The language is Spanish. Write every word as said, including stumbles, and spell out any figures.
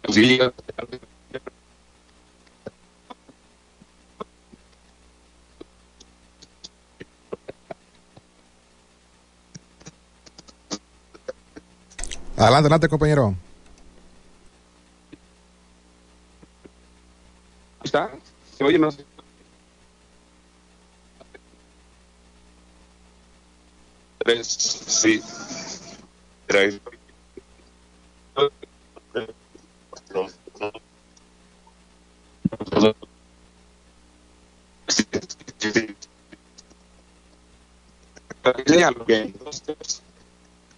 Sí, Adelante, adelante, compañero. está. Oye, no sé. Tres, sí, tres. Señalo que entonces